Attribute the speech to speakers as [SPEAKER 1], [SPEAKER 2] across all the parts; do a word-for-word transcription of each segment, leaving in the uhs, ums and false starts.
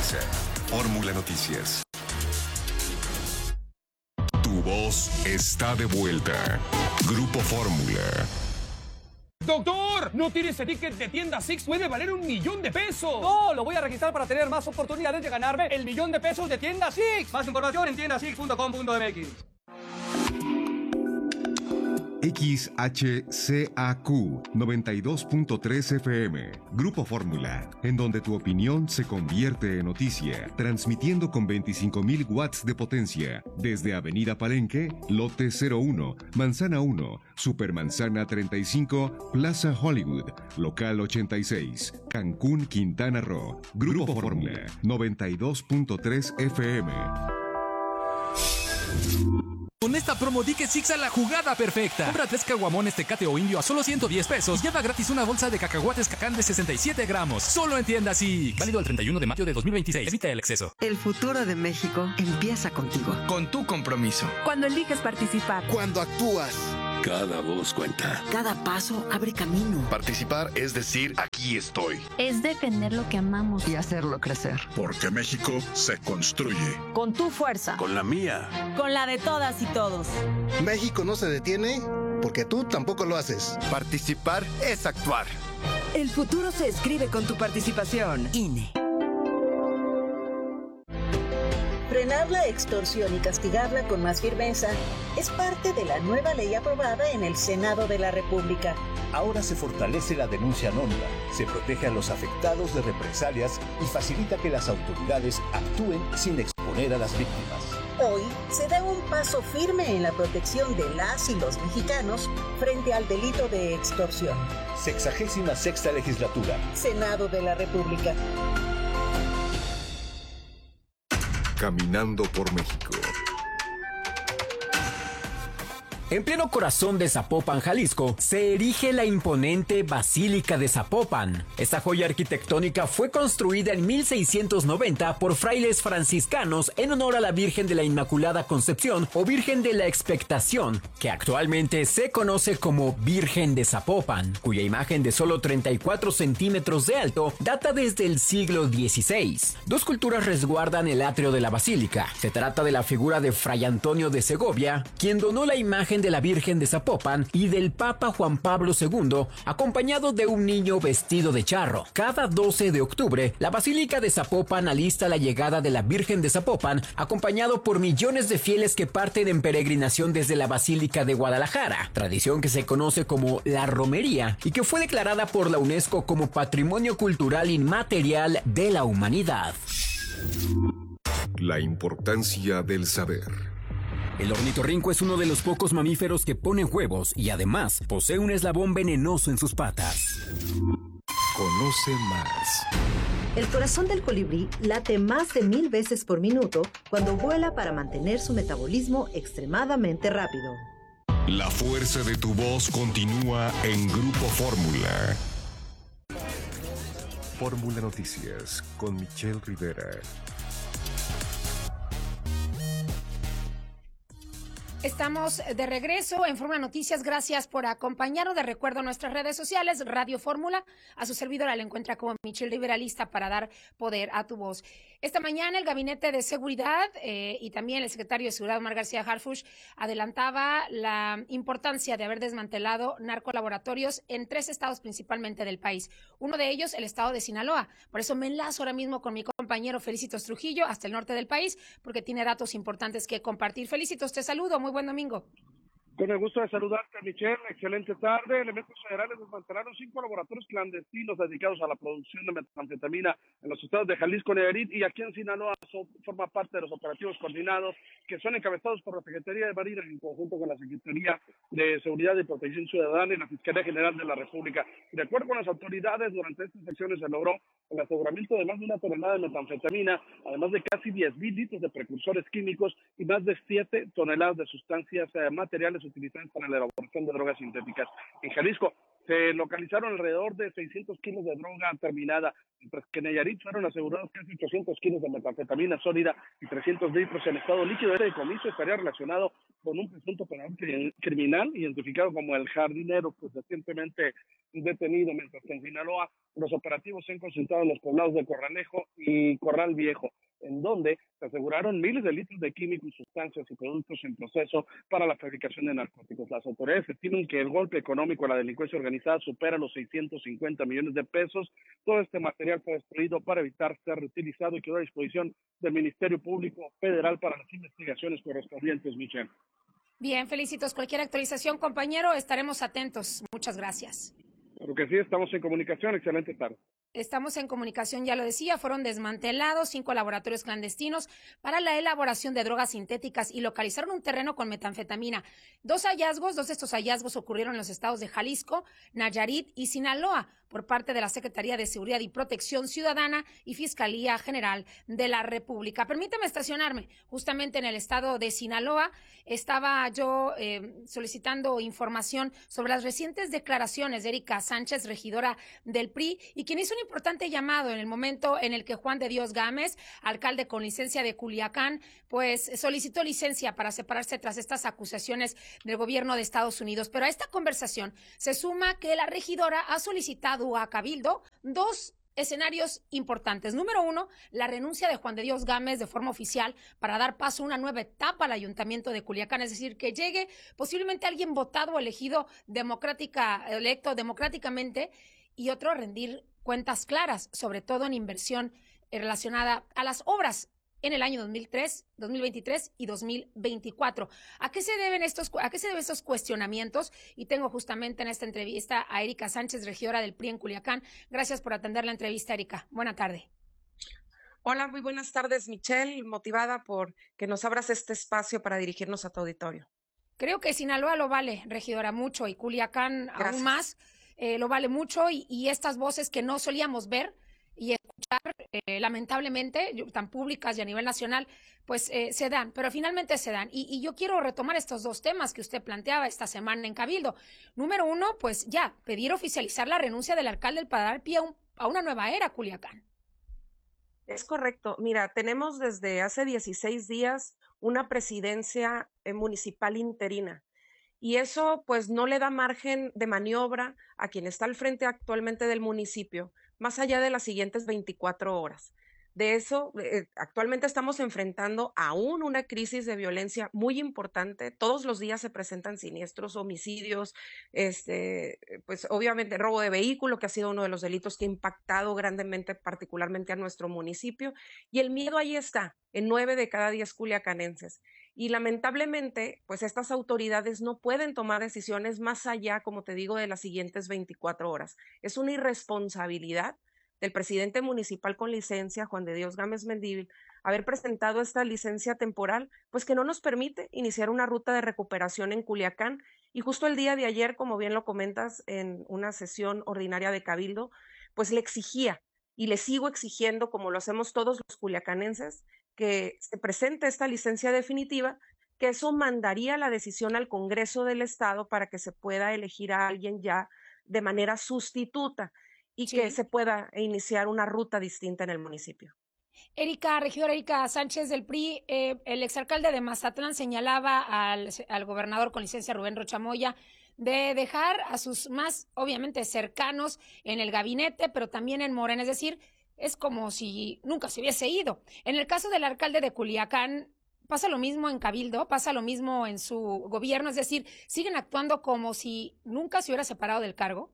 [SPEAKER 1] Comienza Fórmula Noticias. Tu voz está de vuelta. Grupo Fórmula.
[SPEAKER 2] ¡Doctor! ¡No tires ese ticket de tienda Six! ¡Puede valer un millón de pesos!
[SPEAKER 3] ¡No! Lo voy a registrar para tener más oportunidades de ganarme el millón de pesos de tienda Six. Más información en tienda six punto com punto m x.
[SPEAKER 1] X H C A Q noventa y dos punto tres F M, Grupo Fórmula, en donde tu opinión se convierte en noticia, transmitiendo con veinticinco mil watts de potencia, desde Avenida Palenque, Lote cero uno, Manzana uno, Supermanzana treinta y cinco, Plaza Hollywood, Local ochenta y seis, Cancún, Quintana Roo, Grupo Fórmula, noventa y dos punto tres F M.
[SPEAKER 4] Con esta promo di que Six a la jugada perfecta. Compra tres caguamones Tecate o Indio a solo ciento diez pesos. Lleva gratis una bolsa de cacahuates Cacán de sesenta y siete gramos. Solo en tienda Six. Válido el treinta y uno de mayo de dos mil veintiséis. Evita el exceso.
[SPEAKER 5] El futuro de México empieza contigo.
[SPEAKER 6] Con tu compromiso.
[SPEAKER 7] Cuando eliges participar.
[SPEAKER 6] Cuando actúas.
[SPEAKER 8] Cada voz cuenta.
[SPEAKER 5] Cada paso abre camino.
[SPEAKER 8] Participar es decir, aquí estoy.
[SPEAKER 9] Es defender lo que amamos.
[SPEAKER 5] Y hacerlo crecer.
[SPEAKER 10] Porque México se construye.
[SPEAKER 7] Con tu fuerza.
[SPEAKER 8] Con la mía.
[SPEAKER 7] Con la de todas y todos.
[SPEAKER 11] México no se detiene porque tú tampoco lo haces.
[SPEAKER 6] Participar es actuar.
[SPEAKER 5] El futuro se escribe con tu participación. I N E.
[SPEAKER 12] Frenar la extorsión y castigarla con más firmeza es parte de la nueva ley aprobada en el Senado de la República.
[SPEAKER 13] Ahora se fortalece la denuncia anónima, se protege a los afectados de represalias y facilita que las autoridades actúen sin exponer a las víctimas.
[SPEAKER 12] Hoy se da un paso firme en la protección de las y los mexicanos frente al delito de extorsión.
[SPEAKER 13] Sexagésima sexta legislatura.
[SPEAKER 12] Senado de la República.
[SPEAKER 1] Caminando por México.
[SPEAKER 14] En pleno corazón de Zapopan, Jalisco, se erige la imponente Basílica de Zapopan. Esta joya arquitectónica fue construida en mil seiscientos noventa por frailes franciscanos en honor a la Virgen de la Inmaculada Concepción o Virgen de la Expectación, que actualmente se conoce como Virgen de Zapopan, cuya imagen de solo treinta y cuatro centímetros de alto data desde el siglo dieciséis. Dos culturas resguardan el atrio de la basílica. Se trata de la figura de Fray Antonio de Segovia, quien donó la imagen de la Virgen de Zapopan, y del Papa Juan Pablo segundo, acompañado de un niño vestido de charro. Cada doce de octubre, la Basílica de Zapopan alista la llegada de la Virgen de Zapopan, acompañado por millones de fieles que parten en peregrinación desde la Basílica de Guadalajara, tradición que se conoce como la romería y que fue declarada por la UNESCO como Patrimonio Cultural Inmaterial de la Humanidad.
[SPEAKER 1] La importancia del saber.
[SPEAKER 14] El ornitorrinco es uno de los pocos mamíferos que ponen huevos y además posee un eslabón venenoso en sus patas.
[SPEAKER 1] Conoce más.
[SPEAKER 15] El corazón del colibrí late más de mil veces por minuto cuando vuela para mantener su metabolismo extremadamente rápido.
[SPEAKER 1] La fuerza de tu voz continúa en Grupo Fórmula. Fórmula Noticias con Michelle Rivera.
[SPEAKER 16] Estamos de regreso en Fórmula Noticias. Gracias por acompañarnos. De recuerdo a nuestras redes sociales, Radio Fórmula. A su servidora la encuentra como Michelle Rivera, lista para dar poder a tu voz. Esta mañana el Gabinete de Seguridad eh, y también el secretario de Seguridad, Omar García Harfuch, adelantaba la importancia de haber desmantelado narcolaboratorios en tres estados principalmente del país. Uno de ellos, el estado de Sinaloa. Por eso me enlazo ahora mismo con mi compañero Felicitos Trujillo hasta el norte del país, porque tiene datos importantes que compartir. Felicitos, te saludo. Muy buen domingo.
[SPEAKER 17] Con el gusto de saludarte, Michelle. Excelente tarde. Elementos federales desmantelaron cinco laboratorios clandestinos dedicados a la producción de metanfetamina en los estados de Jalisco y Nayarit, y aquí en Sinaloa son, forma parte de los operativos coordinados que son encabezados por la Secretaría de Marina en conjunto con la Secretaría de Seguridad y Protección Ciudadana y la Fiscalía General de la República. De acuerdo con las autoridades, durante estas acciones se logró el aseguramiento de más de una tonelada de metanfetamina, además de casi diez mil litros de precursores químicos y más de siete toneladas de sustancias eh, materiales utilizadas para la elaboración de drogas sintéticas. En Jalisco, Se localizaron alrededor de seiscientos kilos de droga terminada, mientras que en Nayarit fueron asegurados casi ochocientos kilos de metanfetamina sólida y trescientos litros en estado líquido. Este decomiso estaría relacionado con un presunto operador criminal identificado como el Jardinero, pues recientemente detenido, mientras que en Sinaloa los operativos se han concentrado en los poblados de Corralejo y Corral Viejo, en donde se aseguraron miles de litros de químicos, sustancias y productos en proceso para la fabricación de narcóticos. Las autoridades estiman que el golpe económico a la delincuencia organizada supera los seiscientos cincuenta millones de pesos. Todo este material fue destruido para evitar ser reutilizado y quedó a disposición del Ministerio Público Federal para las investigaciones correspondientes, Michelle.
[SPEAKER 16] Bien, felicitos. Cualquier actualización, compañero, estaremos atentos. Muchas gracias.
[SPEAKER 17] Claro que sí, estamos en comunicación. Excelente tarde.
[SPEAKER 16] Estamos en comunicación, ya lo decía, fueron desmantelados cinco laboratorios clandestinos para la elaboración de drogas sintéticas y localizaron un terreno con metanfetamina. Dos hallazgos, dos de estos hallazgos ocurrieron en los estados de Jalisco, Nayarit y Sinaloa por parte de la Secretaría de Seguridad y Protección Ciudadana y Fiscalía General de la República. Permítame estacionarme justamente en el estado de Sinaloa. Estaba yo eh, solicitando información sobre las recientes declaraciones de Erika Sánchez, regidora del P R I, y quien hizo un importante llamado en el momento en el que Juan de Dios Gámez, alcalde con licencia de Culiacán, pues solicitó licencia para separarse tras estas acusaciones del gobierno de Estados Unidos. Pero a esta conversación se suma que la regidora ha solicitado a Cabildo dos escenarios importantes. Número uno, la renuncia de Juan de Dios Gámez de forma oficial para dar paso a una nueva etapa al ayuntamiento de Culiacán, es decir, que llegue posiblemente alguien votado o elegido democrática, electo democráticamente, y otro, rendir cuentas claras, sobre todo en inversión relacionada a las obras en el año dos mil tres, dos mil veintitrés y dos mil veinticuatro. ¿A qué se deben estos, a qué se deben estos cuestionamientos? Y tengo justamente en esta entrevista a Erika Sánchez, regidora del P R I en Culiacán. Gracias por atender la entrevista, Erika. Buena tarde.
[SPEAKER 18] Hola, muy buenas tardes, Michelle, motivada por que nos abras este espacio para dirigirnos a tu auditorio.
[SPEAKER 16] Creo que Sinaloa lo vale, regidora, mucho, y Culiacán Gracias. Aún más. Eh, lo vale mucho y, y estas voces que no solíamos ver y escuchar, eh, lamentablemente, tan públicas y a nivel nacional, pues eh, se dan, pero finalmente se dan. Y, y yo quiero retomar estos dos temas que usted planteaba esta semana en Cabildo. Número uno, pues ya, pedir oficializar la renuncia del alcalde para dar pie a, un, a una nueva era, Culiacán.
[SPEAKER 18] Es correcto. Mira, tenemos desde hace dieciséis días una presidencia eh, municipal interina. Y eso pues no le da margen de maniobra a quien está al frente actualmente del municipio, más allá de las siguientes veinticuatro horas. De eso, eh, actualmente estamos enfrentando aún una crisis de violencia muy importante. Todos los días se presentan siniestros, homicidios, este, pues obviamente robo de vehículo, que ha sido uno de los delitos que ha impactado grandemente, particularmente a nuestro municipio. Y el miedo ahí está, en nueve de cada diez culiacanenses. Y lamentablemente, pues estas autoridades no pueden tomar decisiones más allá, como te digo, de las siguientes veinticuatro horas. Es una irresponsabilidad del presidente municipal con licencia, Juan de Dios Gámez Mendívil, haber presentado esta licencia temporal, pues que no nos permite iniciar una ruta de recuperación en Culiacán. Y justo el día de ayer, como bien lo comentas, en una sesión ordinaria de Cabildo, pues le exigía y le sigo exigiendo, como lo hacemos todos los culiacanenses, que se presente esta licencia definitiva, que eso mandaría la decisión al Congreso del Estado para que se pueda elegir a alguien ya de manera sustituta y sí. que se pueda iniciar una ruta distinta en el municipio.
[SPEAKER 16] Erika, regidora Erika Sánchez del P R I, eh, el exalcalde de Mazatlán señalaba al, al gobernador con licencia Rubén Rocha Moya de dejar a sus más, obviamente, cercanos en el gabinete, pero también en Morena, es decir, es como si nunca se hubiese ido. En el caso del alcalde de Culiacán, ¿pasa lo mismo en Cabildo? ¿Pasa lo mismo en su gobierno? Es decir, ¿siguen actuando como si nunca se hubiera separado del cargo?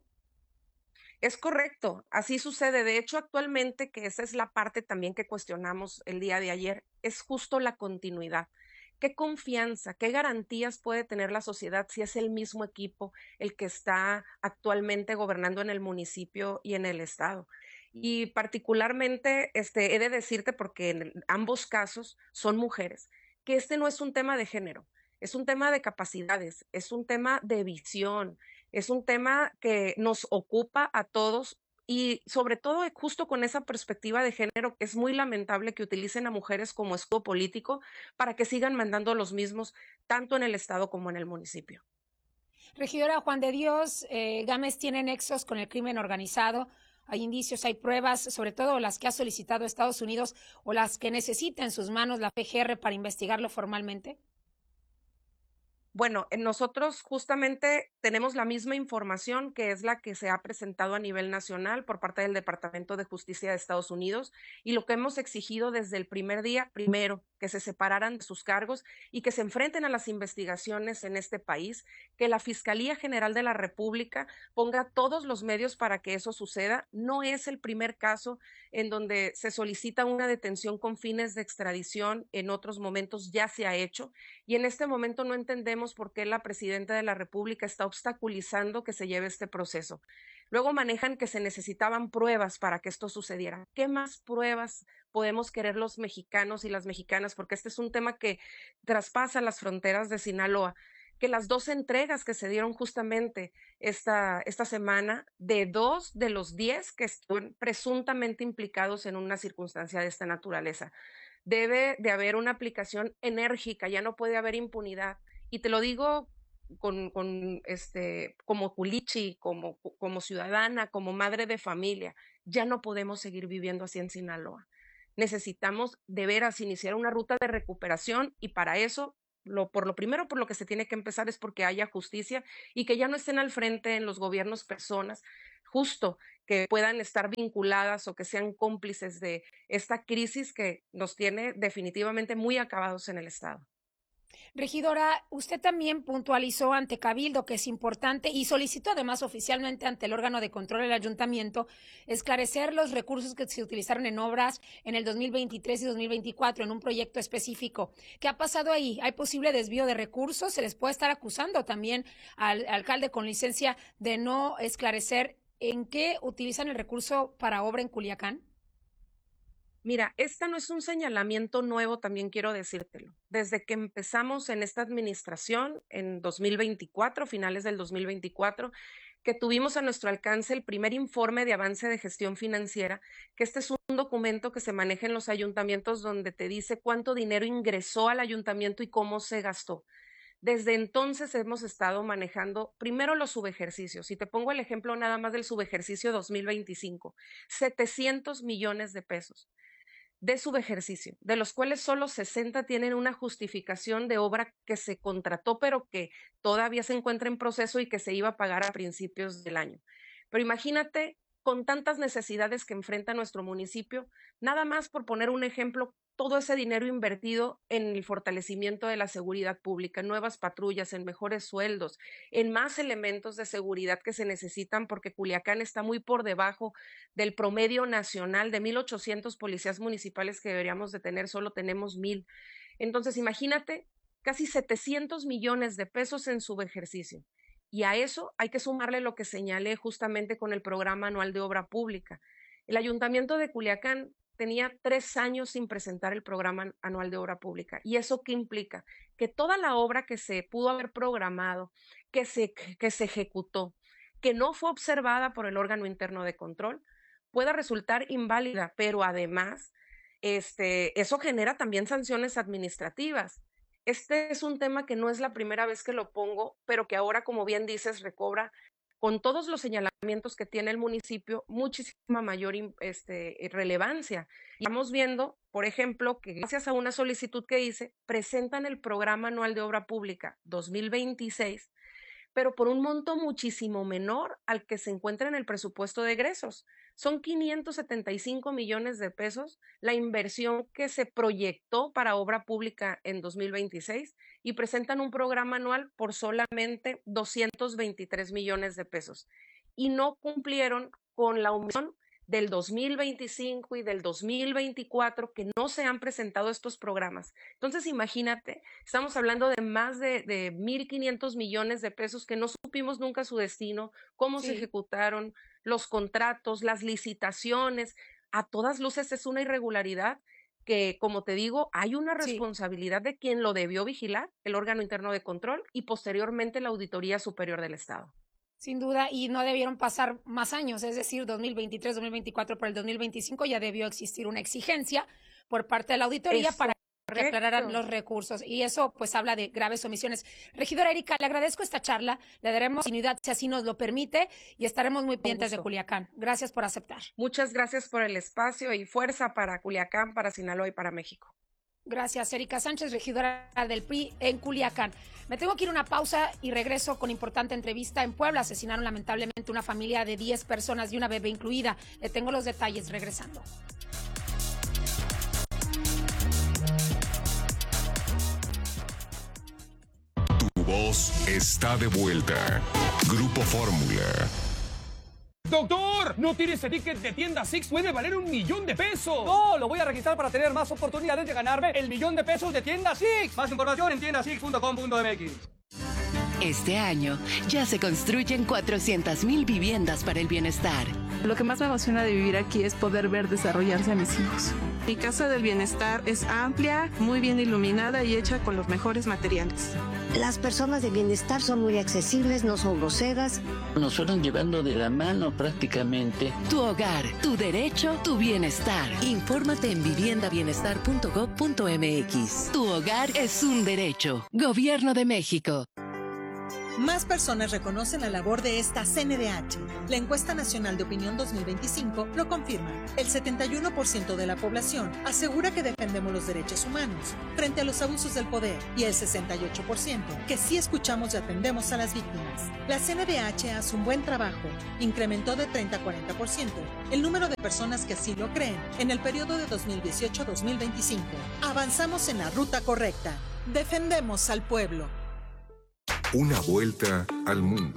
[SPEAKER 18] Es correcto, así sucede. De hecho, actualmente, que esa es la parte también que cuestionamos el día de ayer, es justo la continuidad. ¿Qué confianza, qué garantías puede tener la sociedad si es el mismo equipo el que está actualmente gobernando en el municipio y en el estado? Y particularmente, este, he de decirte, porque en ambos casos son mujeres, que este no es un tema de género, es un tema de capacidades, es un tema de visión, es un tema que nos ocupa a todos y sobre todo justo con esa perspectiva de género es muy lamentable que utilicen a mujeres como escudo político para que sigan mandando los mismos tanto en el estado como en el municipio.
[SPEAKER 16] Regidora Juan de Dios, eh, Gámez tiene nexos con el crimen organizado. Hay indicios, hay pruebas, sobre todo las que ha solicitado Estados Unidos o las que necesita en sus manos la P G R para investigarlo formalmente.
[SPEAKER 18] Bueno, nosotros justamente tenemos la misma información que es la que se ha presentado a nivel nacional por parte del Departamento de Justicia de Estados Unidos y lo que hemos exigido desde el primer día, primero, que se separaran de sus cargos y que se enfrenten a las investigaciones en este país, que la Fiscalía General de la República ponga todos los medios para que eso suceda. No es el primer caso en donde se solicita una detención con fines de extradición, en otros momentos ya se ha hecho y en este momento no entendemos por qué la Presidenta de la República está obstaculizando que se lleve este proceso. Luego manejan que se necesitaban pruebas para que esto sucediera. ¿Qué más pruebas podemos querer los mexicanos y las mexicanas? Porque este es un tema que traspasa las fronteras de Sinaloa. Que las dos entregas que se dieron justamente esta, esta semana, de dos de los diez que están presuntamente implicados en una circunstancia de esta naturaleza. Debe de haber una aplicación enérgica, ya no puede haber impunidad. Y te lo digo con, con este, como culichi, como, como ciudadana, como madre de familia, ya no podemos seguir viviendo así en Sinaloa. Necesitamos de veras iniciar una ruta de recuperación y para eso, lo, por lo primero por lo que se tiene que empezar es porque haya justicia y que ya no estén al frente en los gobiernos personas justo que puedan estar vinculadas o que sean cómplices de esta crisis que nos tiene definitivamente muy acabados en el Estado.
[SPEAKER 16] Regidora, usted también puntualizó ante Cabildo que es importante y solicitó además oficialmente ante el órgano de control del ayuntamiento esclarecer los recursos que se utilizaron en obras en el dos mil veintitrés y dos mil veinticuatro en un proyecto específico. ¿Qué ha pasado ahí? ¿Hay posible desvío de recursos? ¿Se les puede estar acusando también al alcalde con licencia de no esclarecer en qué utilizan el recurso para obra en Culiacán?
[SPEAKER 18] Mira, esta no es un señalamiento nuevo, también quiero decírtelo. Desde que empezamos en esta administración, en dos mil veinticuatro, finales del dos mil veinticuatro, que tuvimos a nuestro alcance el primer informe de avance de gestión financiera, que este es un documento que se maneja en los ayuntamientos donde te dice cuánto dinero ingresó al ayuntamiento y cómo se gastó. Desde entonces hemos estado manejando primero los subejercicios, y te pongo el ejemplo nada más del subejercicio dos mil veinticinco, setecientos millones de pesos de subejercicio, de los cuales solo sesenta tienen una justificación de obra que se contrató, pero que todavía se encuentra en proceso y que se iba a pagar a principios del año. Pero imagínate, con tantas necesidades que enfrenta nuestro municipio, nada más por poner un ejemplo, todo ese dinero invertido en el fortalecimiento de la seguridad pública, en nuevas patrullas, en mejores sueldos, en más elementos de seguridad que se necesitan, porque Culiacán está muy por debajo del promedio nacional de mil ochocientos policías municipales que deberíamos de tener, solo tenemos mil. Entonces, imagínate, casi setecientos millones de pesos en subejercicio. Y a eso hay que sumarle lo que señalé justamente con el programa anual de obra pública. El Ayuntamiento de Culiacán tenía tres años sin presentar el programa anual de obra pública. ¿Y eso qué implica? Que toda la obra que se pudo haber programado, que se, que se ejecutó, que no fue observada por el órgano interno de control, pueda resultar inválida, pero además este, eso genera también sanciones administrativas. Este es un tema que no es la primera vez que lo pongo, pero que ahora, como bien dices, recobra con todos los señalamientos que tiene el municipio, muchísima mayor este, relevancia. Y estamos viendo, por ejemplo, que gracias a una solicitud que hice, presentan el programa anual de obra pública dos mil veintiséis, pero por un monto muchísimo menor al que se encuentra en el presupuesto de egresos. Son quinientos setenta y cinco millones de pesos la inversión que se proyectó para obra pública en dos mil veintiséis y presentan un programa anual por solamente doscientos veintitrés millones de pesos. Y no cumplieron con la omisión del dos mil veinticinco y del dos mil veinticuatro, que no se han presentado estos programas. Entonces, imagínate, estamos hablando de más de, de mil quinientos millones de pesos que no supimos nunca su destino, cómo sí. se ejecutaron, los contratos, las licitaciones. A todas luces es una irregularidad que, como te digo, hay una responsabilidad sí. de quien lo debió vigilar, el órgano interno de control, y posteriormente la Auditoría Superior del Estado.
[SPEAKER 16] Sin duda, y no debieron pasar más años, es decir, dos mil veintitrés, dos mil veinticuatro, por el dos mil veinticinco ya debió existir una exigencia por parte de la auditoría Eso. para que aclararan los recursos. Y eso pues habla de graves omisiones. Regidora Erika, le agradezco esta charla, le daremos continuidad si así nos lo permite y estaremos muy pendientes de Culiacán. Gracias por aceptar.
[SPEAKER 18] Muchas gracias por el espacio y fuerza para Culiacán, para Sinaloa y para México.
[SPEAKER 16] Gracias, Erika Sánchez, regidora del P R I en Culiacán. Me tengo que ir a una pausa y regreso con importante entrevista. En Puebla asesinaron lamentablemente una familia de diez personas y una bebé incluida. Le tengo los detalles regresando.
[SPEAKER 1] Tu voz está de vuelta. Grupo Fórmula.
[SPEAKER 2] ¡Doctor! ¿No tienes ese ticket de tienda Six? ¡Puede valer un millón de pesos!
[SPEAKER 3] No, lo voy a registrar para tener más oportunidades de ganarme el millón de pesos de tienda Six. Más información en tienda six punto com punto m x.
[SPEAKER 5] Este año ya se construyen cuatrocientas mil viviendas para el bienestar.
[SPEAKER 19] Lo que más me emociona de vivir aquí es poder ver desarrollarse a mis hijos. Mi casa del bienestar es amplia, muy bien iluminada y hecha con los mejores materiales.
[SPEAKER 20] Las personas de bienestar son muy accesibles, no son groseras.
[SPEAKER 21] Nos fueron llevando de la mano prácticamente.
[SPEAKER 5] Tu hogar, tu derecho, tu bienestar. Infórmate en vivienda bienestar punto gob punto m x. Tu hogar es un derecho. Gobierno de México.
[SPEAKER 22] Más personas reconocen la labor de esta C N D H. La encuesta nacional de opinión dos mil veinticinco lo confirma. El setenta y uno por ciento de la población asegura que defendemos los derechos humanos frente a los abusos del poder y el sesenta y ocho por ciento que sí escuchamos y atendemos a las víctimas. La C N D H hace un buen trabajo. Incrementó de treinta a cuarenta por ciento el número de personas que así lo creen en el periodo de dos mil dieciocho a dos mil veinticinco. Avanzamos en la ruta correcta. Defendemos al pueblo.
[SPEAKER 1] Una vuelta al mundo.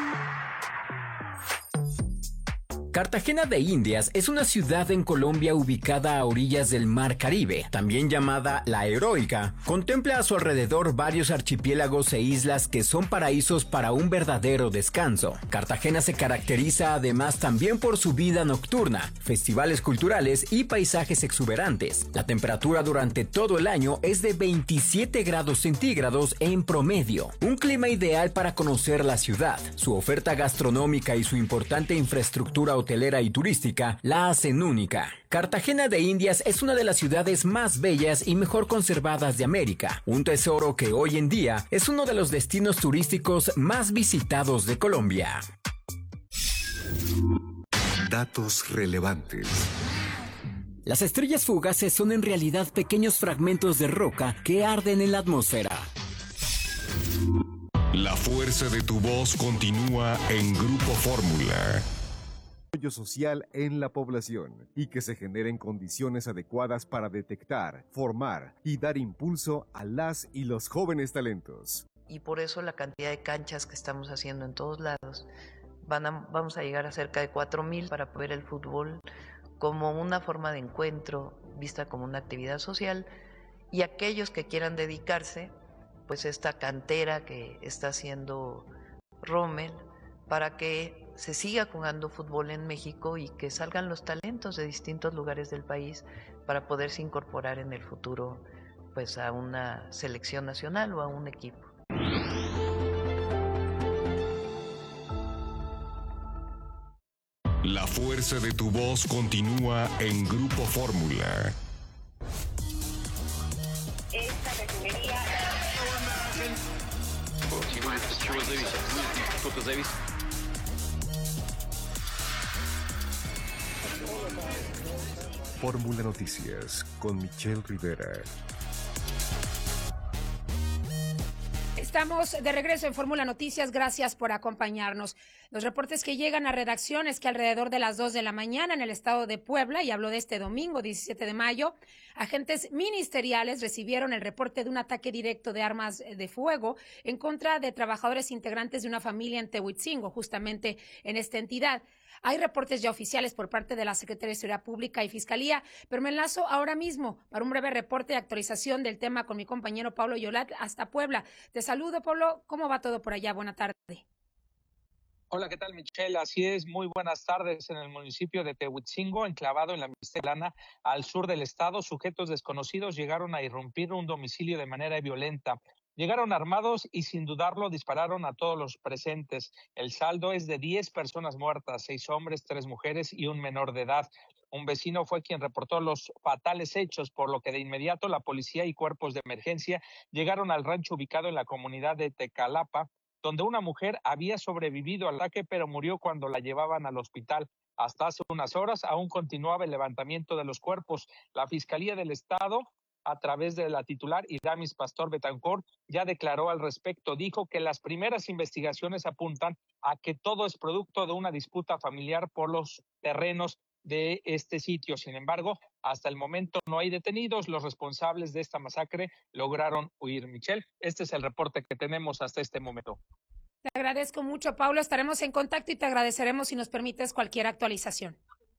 [SPEAKER 14] Cartagena de Indias es una ciudad en Colombia ubicada a orillas del Mar Caribe, también llamada La Heroica. Contempla a su alrededor varios archipiélagos e islas que son paraísos para un verdadero descanso. Cartagena se caracteriza además también por su vida nocturna, festivales culturales y paisajes exuberantes. La temperatura durante todo el año es de veintisiete grados centígrados en promedio, un clima ideal para conocer la ciudad. Su oferta gastronómica y su importante infraestructura hotelera y turística la hacen única. Cartagena de Indias es una de las ciudades más bellas y mejor conservadas de América, un tesoro que hoy en día es uno de los destinos turísticos más visitados de Colombia.
[SPEAKER 1] Datos relevantes.
[SPEAKER 14] Las estrellas fugaces son en realidad pequeños fragmentos de roca que arden en la atmósfera.
[SPEAKER 1] La fuerza de tu voz continúa en Grupo Fórmula.
[SPEAKER 23] Social en la población y que se generen condiciones adecuadas para detectar, formar y dar impulso a las y los jóvenes talentos.
[SPEAKER 24] Y por eso la cantidad de canchas que estamos haciendo en todos lados, van a, vamos a llegar a cerca de cuatro mil para ver el fútbol como una forma de encuentro, vista como una actividad social, y aquellos que quieran dedicarse, pues esta cantera que está haciendo Rommel, para que se siga jugando fútbol en México y que salgan los talentos de distintos lugares del país para poderse incorporar en el futuro pues a una selección nacional o a un equipo.
[SPEAKER 1] La fuerza de tu voz continúa en Grupo Fórmula.
[SPEAKER 25] Esta refinería...
[SPEAKER 1] Fórmula Noticias con Michelle Rivera.
[SPEAKER 16] Estamos de regreso en Fórmula Noticias, gracias por acompañarnos. Los reportes que llegan a redacción es que alrededor de las dos de la mañana en el estado de Puebla, y hablo de este domingo diecisiete de mayo, agentes ministeriales recibieron el reporte de un ataque directo de armas de fuego en contra de trabajadores integrantes de una familia en Tehuitzingo, justamente en esta entidad. Hay reportes ya oficiales por parte de la Secretaría de Seguridad Pública y Fiscalía, pero me enlazo ahora mismo para un breve reporte de actualización del tema con mi compañero Pablo Yolat hasta Puebla. Te saludo, Pablo. ¿Cómo va todo por allá? Buena tarde.
[SPEAKER 26] Hola, ¿qué tal, Michelle? Así es, muy buenas tardes. En el municipio de Tehuitzingo, enclavado en la Mixtelana, al sur del estado, sujetos desconocidos llegaron a irrumpir un domicilio de manera violenta. Llegaron armados y sin dudarlo dispararon a todos los presentes. El saldo es de diez personas muertas, seis hombres, tres mujeres y un menor de edad. Un vecino fue quien reportó los fatales hechos, por lo que de inmediato la policía y cuerpos de emergencia llegaron al rancho ubicado en la comunidad de Tecalapa, donde una mujer había sobrevivido al ataque, pero murió cuando la llevaban al hospital. Hasta hace unas horas aún continuaba el levantamiento de los cuerpos. La Fiscalía del Estado, a través de la titular Iramis Pastor Betancourt, ya declaró al respecto. Dijo que las primeras investigaciones apuntan a que todo es producto de una disputa familiar por los terrenos de este sitio. Sin embargo, hasta el momento no hay detenidos. Los responsables de esta masacre lograron huir. Michelle, este es el reporte que tenemos hasta este momento.
[SPEAKER 16] Te agradezco mucho, Paulo. Estaremos en contacto y te agradeceremos si nos permites cualquier actualización.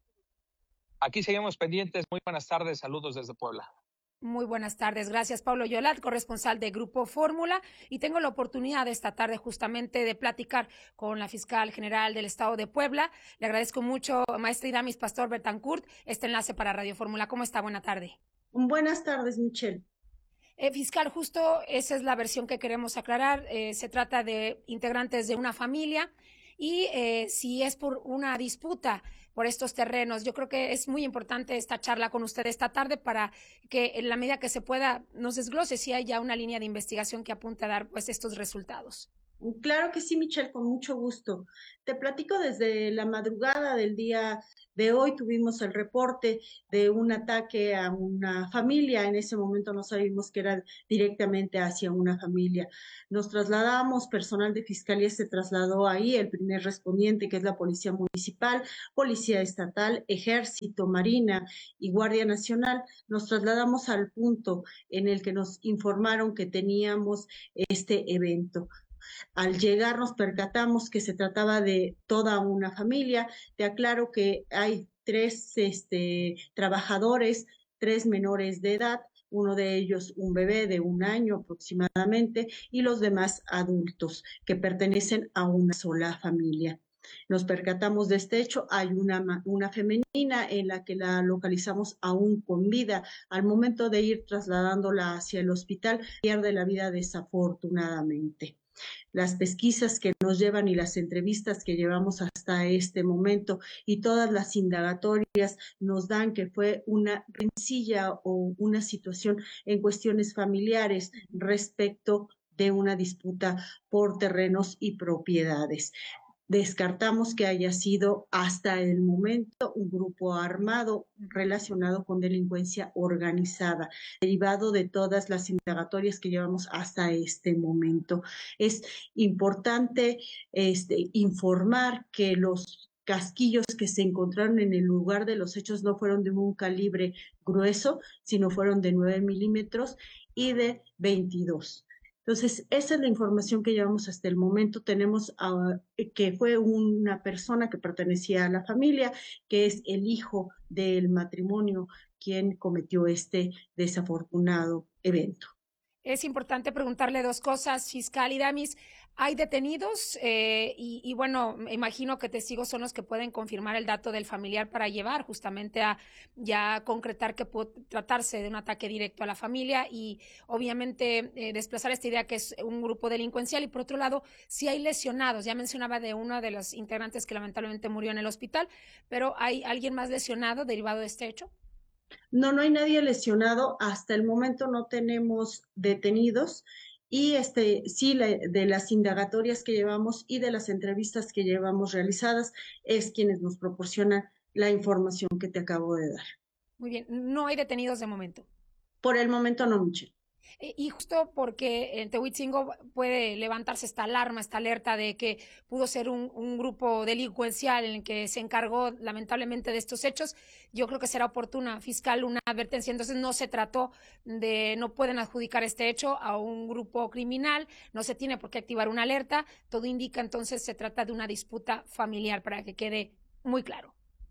[SPEAKER 26] Aquí seguimos pendientes. Muy buenas tardes. Saludos desde Puebla.
[SPEAKER 16] Muy buenas tardes. Gracias, Paulo Yolat, corresponsal de Grupo Fórmula. Y tengo la oportunidad esta tarde justamente de platicar con la fiscal general del Estado de Puebla. Le agradezco mucho, maestra Iramis Pastor Betancourt, este enlace para Radio Fórmula. ¿Cómo está? Buena tarde.
[SPEAKER 4] Buenas tardes, Michelle.
[SPEAKER 16] Eh, fiscal, justo esa es la versión que queremos aclarar. Eh, se trata de integrantes de una familia y eh, si es por una disputa por estos terrenos. Yo creo que es muy importante esta charla con usted esta tarde para que en la medida que se pueda nos desglose si hay ya una línea de investigación que apunte a dar pues estos resultados.
[SPEAKER 4] Claro que sí, Michelle, con mucho gusto. Te platico desde la madrugada del día de hoy. Tuvimos el reporte de un ataque a una familia. En ese momento no sabíamos que era directamente hacia una familia. Nos trasladamos, personal de fiscalía se trasladó ahí, el primer respondiente, que es la Policía Municipal, Policía Estatal, Ejército, Marina y Guardia Nacional. Nos trasladamos al punto en el que nos informaron que teníamos este evento. Al llegar nos percatamos que se trataba de toda una familia. Te aclaro que hay tres este, trabajadores, tres menores de edad, uno de ellos un bebé de un año aproximadamente y los demás adultos que pertenecen a una sola familia. Nos percatamos de este hecho, hay una, una femenina en la que la localizamos aún con vida. Al momento de ir trasladándola hacia el hospital, pierde la vida desafortunadamente. Las pesquisas que nos llevan y las entrevistas que llevamos hasta este momento y todas las indagatorias nos dan que fue una rencilla o una situación en cuestiones familiares respecto de una disputa por terrenos y propiedades. Descartamos que haya sido hasta el momento un grupo armado relacionado con delincuencia organizada, derivado de todas las indagatorias que llevamos hasta este momento. Es importante este, informar que los casquillos que se encontraron en el lugar de los hechos no fueron de un calibre grueso, sino fueron de nueve milímetros y de veintidós. Entonces, esa es la información que llevamos hasta el momento. Tenemos uh, que fue una persona que pertenecía a la familia, que es el hijo del matrimonio, quien cometió este desafortunado evento.
[SPEAKER 16] Es importante preguntarle dos cosas, fiscal Iramis. ¿Hay detenidos? Eh, y, y bueno, me imagino que testigos son los que pueden confirmar el dato del familiar para llevar justamente a ya concretar que puede tratarse de un ataque directo a la familia y obviamente eh, desplazar esta idea que es un grupo delincuencial. Y por otro lado, si hay lesionados, ya mencionaba de uno de los integrantes que lamentablemente murió en el hospital, pero ¿hay alguien más lesionado derivado de este hecho?
[SPEAKER 4] No, no hay nadie lesionado. Hasta el momento no tenemos detenidos. Y este, sí, la, de las indagatorias que llevamos y de las entrevistas que llevamos realizadas es quienes nos proporcionan la información que te acabo de dar.
[SPEAKER 16] Muy bien, no hay detenidos de momento.
[SPEAKER 4] Por el momento no, Michelle.
[SPEAKER 16] Y justo porque en Tehuitzingo puede levantarse esta alarma, esta alerta de que pudo ser un, un grupo delincuencial en el que se encargó lamentablemente de estos hechos, yo creo que será oportuna, fiscal, una advertencia. Entonces no se trató de, no pueden adjudicar este hecho a un grupo criminal, no se tiene por qué activar una alerta, todo indica entonces se trata de una disputa familiar, para que quede muy claro.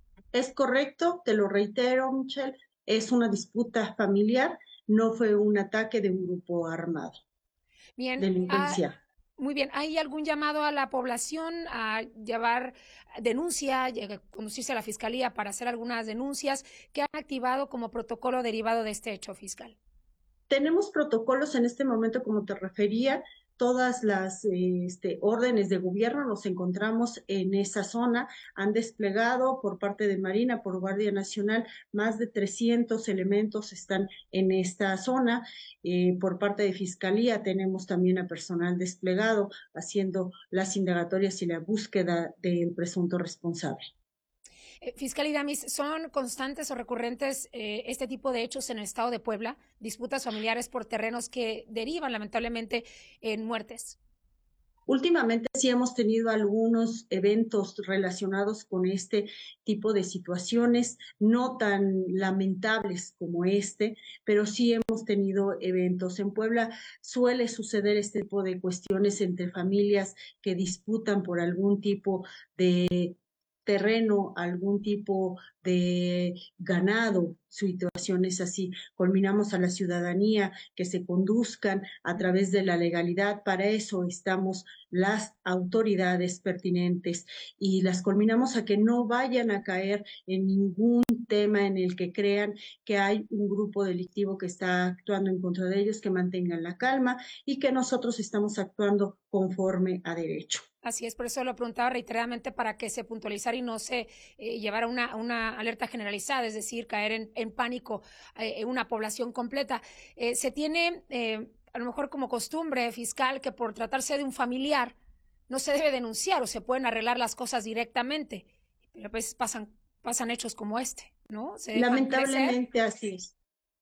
[SPEAKER 4] Es correcto, te lo reitero, Michelle, es una disputa familiar. No fue un ataque de un grupo armado.
[SPEAKER 16] Bien.
[SPEAKER 4] Delincuencia.
[SPEAKER 16] Ah, muy bien. ¿Hay algún llamado a la población a llevar denuncia, a conducirse a la fiscalía para hacer algunas denuncias que han activado como protocolo derivado de este hecho, fiscal?
[SPEAKER 4] Tenemos protocolos en este momento, como te refería. todas las este, órdenes de gobierno, nos encontramos en esa zona. Han desplegado por parte de Marina, por Guardia Nacional, más de trescientos elementos están en esta zona. Eh, por parte de Fiscalía tenemos también a personal desplegado haciendo las indagatorias y la búsqueda del presunto responsable.
[SPEAKER 16] Fiscal Idamis, ¿son constantes o recurrentes eh, este tipo de hechos en el estado de Puebla? Disputas familiares por terrenos que derivan lamentablemente en muertes.
[SPEAKER 4] Últimamente sí hemos tenido algunos eventos relacionados con este tipo de situaciones, no tan lamentables como este, pero sí hemos tenido eventos. En Puebla suele suceder este tipo de cuestiones entre familias que disputan por algún tipo de terreno, algún tipo de ganado, situaciones así. Culminamos a la ciudadanía que se conduzcan a través de la legalidad. Para eso estamos las autoridades pertinentes y las culminamos a que no vayan a caer en ningún tema en el que crean que hay un grupo delictivo que está actuando en contra de ellos, que mantengan la calma y que nosotros estamos actuando conforme a derecho.
[SPEAKER 16] Así es, por eso lo preguntaba reiteradamente para que se puntualizara y no se eh, llevara una, una alerta generalizada, es decir, caer en, en pánico eh, en una población completa. Eh, se tiene, eh, a lo mejor como costumbre fiscal, que por tratarse de un familiar no se debe denunciar o se pueden arreglar las cosas directamente, pero pues pasan, pasan hechos como este, ¿no? Se
[SPEAKER 4] Lamentablemente así es.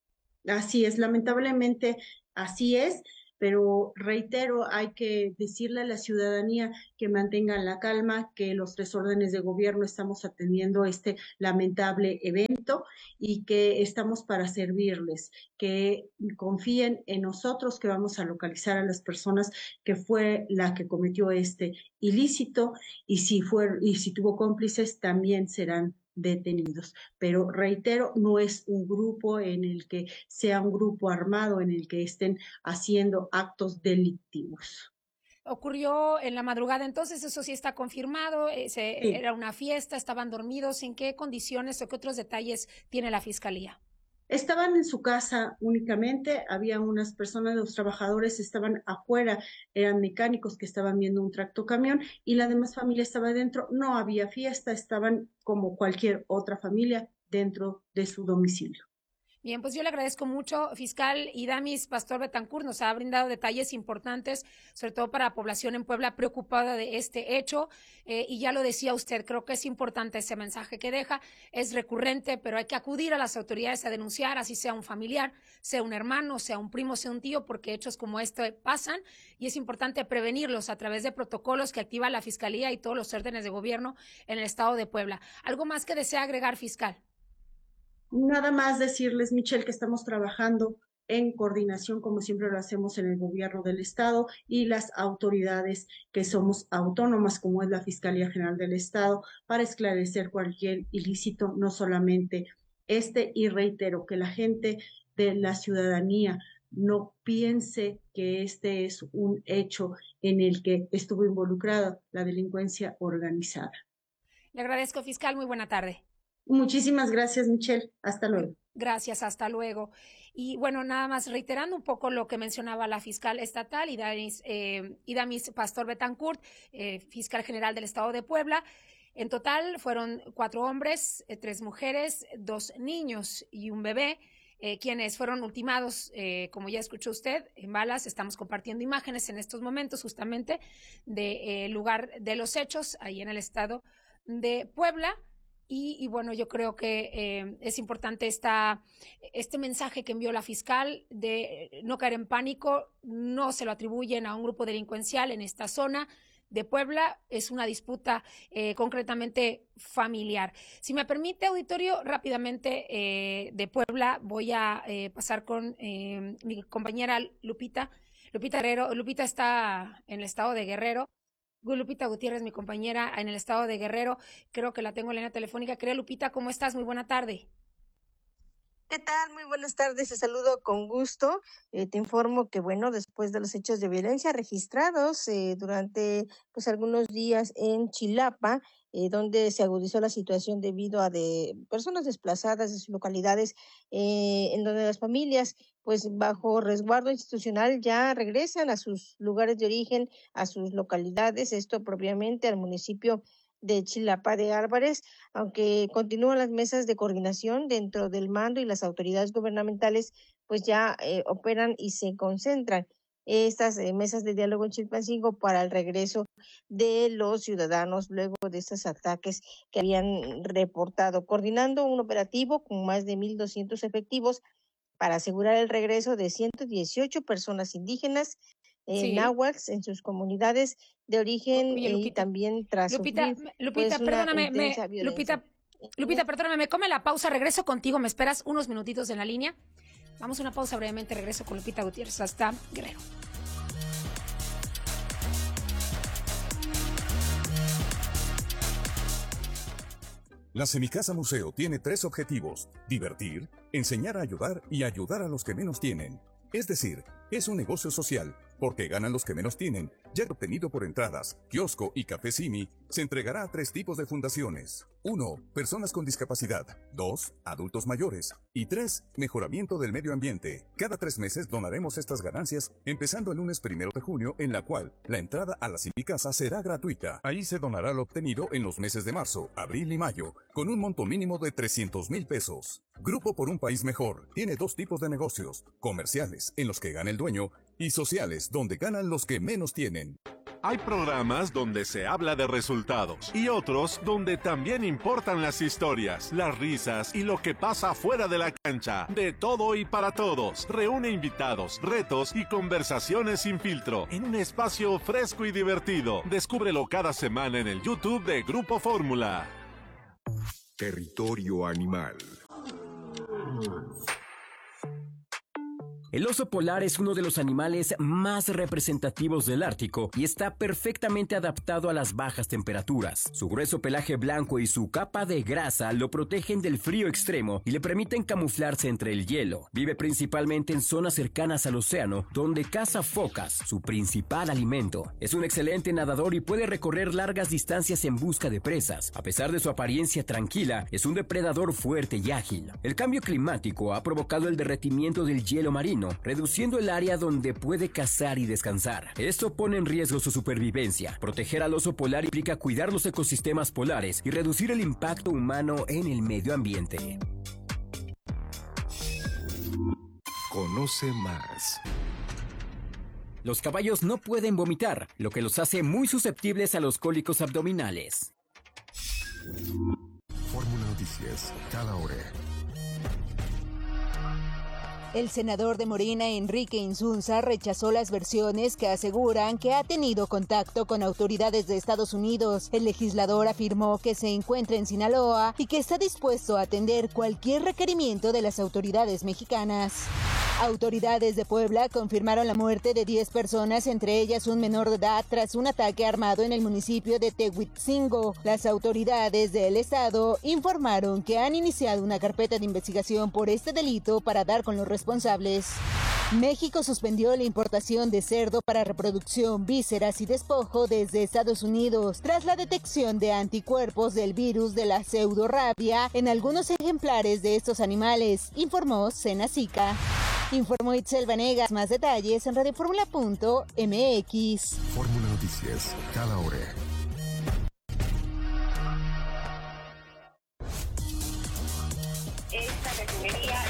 [SPEAKER 4] Así es, lamentablemente así es. Pero reitero, hay que decirle a la ciudadanía que mantengan la calma, que los tres órdenes de gobierno estamos atendiendo este lamentable evento y que estamos para servirles, que confíen en nosotros, que vamos a localizar a las personas que fue la que cometió este ilícito y si fue y si tuvo cómplices también serán detenidos. Pero reitero, no es un grupo en el que sea un grupo armado en el que estén haciendo actos delictivos.
[SPEAKER 16] Ocurrió en la madrugada, entonces eso sí está confirmado, eh, se,
[SPEAKER 4] Sí.
[SPEAKER 16] era una fiesta, estaban dormidos. ¿En qué condiciones o qué otros detalles tiene la Fiscalía?
[SPEAKER 4] Estaban en su casa únicamente, había unas personas, los trabajadores estaban afuera, eran mecánicos que estaban viendo un tractocamión y la demás familia estaba dentro, no había fiesta, estaban como cualquier otra familia dentro de su domicilio.
[SPEAKER 16] Bien, pues yo le agradezco mucho, fiscal Idamis Pastor Betancourt, nos ha brindado detalles importantes, sobre todo para la población en Puebla preocupada de este hecho, eh, y ya lo decía usted, creo que es importante ese mensaje que deja, es recurrente, pero hay que acudir a las autoridades a denunciar, así sea un familiar, sea un hermano, sea un primo, sea un tío, porque hechos como este pasan, y es importante prevenirlos a través de protocolos que activa la Fiscalía y todos los órdenes de gobierno en el estado de Puebla. ¿Algo más que desea agregar, fiscal?
[SPEAKER 4] Nada más decirles, Michelle, que estamos trabajando en coordinación, como siempre lo hacemos en el gobierno del estado y las autoridades que somos autónomas, como es la Fiscalía General del Estado, para esclarecer cualquier ilícito, no solamente este, y reitero que la gente de la ciudadanía no piense que este es un hecho en el que estuvo involucrada la delincuencia organizada.
[SPEAKER 16] Le agradezco, fiscal, muy buena tarde.
[SPEAKER 4] Muchísimas gracias, Michelle. Hasta luego.
[SPEAKER 16] Gracias, hasta luego. Y bueno, nada más reiterando un poco lo que mencionaba la fiscal estatal, Idamis, eh, Idamis Pastor Betancourt, eh, fiscal general del estado de Puebla. En total fueron cuatro hombres, eh, tres mujeres, dos niños y un bebé, eh, quienes fueron ultimados, eh, como ya escuchó usted, en balas. Estamos compartiendo imágenes en estos momentos justamente del de, eh, lugar de los hechos, ahí en el estado de Puebla. Y, y bueno, yo creo que eh, es importante esta, este mensaje que envió la fiscal de no caer en pánico, no se lo atribuyen a un grupo delincuencial en esta zona de Puebla, es una disputa eh, concretamente familiar. Si me permite, auditorio, rápidamente eh, de Puebla voy a eh, pasar con eh, mi compañera Lupita. Lupita Guerrero, Lupita está en el estado de Guerrero. Lupita Gutiérrez, mi compañera en el estado de Guerrero, creo que la tengo en la línea telefónica. Querida Lupita, ¿cómo estás? Muy buena tarde.
[SPEAKER 6] ¿Qué tal? Muy buenas tardes, te saludo con gusto. Eh, te informo que, bueno, después de los hechos de violencia registrados eh, durante pues algunos días en Chilapa, eh, donde se agudizó la situación debido a de personas desplazadas de sus localidades, eh, en donde las familias, pues bajo resguardo institucional, ya regresan a sus lugares de origen, a sus localidades, esto propiamente al municipio de Chilapa de Álvarez, aunque continúan las mesas de coordinación dentro del mando y las autoridades gubernamentales pues ya eh, operan y se concentran estas eh, mesas de diálogo en Chilpancingo para el regreso de los ciudadanos luego de estos ataques que habían reportado, coordinando un operativo con más de mil doscientos efectivos para asegurar el regreso de ciento dieciocho personas indígenas en
[SPEAKER 16] Sí.
[SPEAKER 6] náhuatl en sus comunidades de origen
[SPEAKER 16] Oye,
[SPEAKER 6] eh, y
[SPEAKER 16] Lupita,
[SPEAKER 6] también tras
[SPEAKER 16] Lupita,
[SPEAKER 6] sufrir
[SPEAKER 16] me- Lupita,
[SPEAKER 6] pues una
[SPEAKER 16] perdóname, me-
[SPEAKER 6] intensa violencia.
[SPEAKER 16] Lupita, Lupita, perdóname, me come la pausa, regreso contigo, me esperas unos minutitos en la línea. Vamos a una pausa brevemente, regreso con Lupita Gutiérrez hasta Guerrero.
[SPEAKER 7] La Semicasa Museo tiene tres objetivos: divertir, enseñar a ayudar y ayudar a los que menos tienen. Es decir, es un negocio social, porque ganan los que menos tienen. Ya obtenido por entradas, kiosco y café Simi, se entregará a tres tipos de fundaciones. uno. Personas con discapacidad. dos. Adultos mayores. Y tres. Mejoramiento del medio ambiente. Cada tres meses donaremos estas ganancias, empezando el lunes primero de junio, en la cual la entrada a la Semicasa será gratuita. Ahí se donará lo obtenido en los meses de marzo, abril y mayo, con un monto mínimo de trescientos mil pesos. Grupo por un País Mejor tiene dos tipos de negocios: comerciales, en los que gana el dueño, y sociales, donde ganan los que menos tienen.
[SPEAKER 8] Hay programas donde se habla de resultados y otros donde también importan las historias, las risas y lo que pasa fuera de la cancha. De todo y para todos. Reúne invitados, retos y conversaciones sin filtro en un espacio fresco y divertido. Descúbrelo cada semana en el YouTube de Grupo Fórmula.
[SPEAKER 1] Territorio animal.
[SPEAKER 14] El oso polar es uno de los animales más representativos del Ártico y está perfectamente adaptado a las bajas temperaturas. Su grueso pelaje blanco y su capa de grasa lo protegen del frío extremo y le permiten camuflarse entre el hielo. Vive principalmente en zonas cercanas al océano, donde caza focas, su principal alimento. Es un excelente nadador y puede recorrer largas distancias en busca de presas. A pesar de su apariencia tranquila, es un depredador fuerte y ágil. El cambio climático ha provocado el derretimiento del hielo marino, reduciendo el área donde puede cazar y descansar. Esto pone en riesgo su supervivencia. Proteger al oso polar implica cuidar los ecosistemas polares y reducir el impacto humano en el medio ambiente.
[SPEAKER 1] Conoce más.
[SPEAKER 14] Los caballos no pueden vomitar, lo que los hace muy susceptibles a los cólicos abdominales.
[SPEAKER 1] Fórmula Noticias, cada hora.
[SPEAKER 9] El senador de Morena, Enrique Insunza, rechazó las versiones que aseguran que ha tenido contacto con autoridades de Estados Unidos. El legislador afirmó que se encuentra en Sinaloa y que está dispuesto a atender cualquier requerimiento de las autoridades mexicanas. Autoridades de Puebla confirmaron la muerte de diez personas, entre ellas un menor de edad, tras un ataque armado en el municipio de Tehuitzingo. Las autoridades del estado informaron que han iniciado una carpeta de investigación por este delito para dar con los responsables. México suspendió la importación de cerdo para reproducción, vísceras y despojo desde Estados Unidos tras la detección de anticuerpos del virus de la pseudorrabia en algunos ejemplares de estos animales, informó Senacica. Informó Itzel Vanegas. Más detalles en radioformula punto m x.
[SPEAKER 1] Fórmula Noticias, cada hora.
[SPEAKER 25] Esta refinería...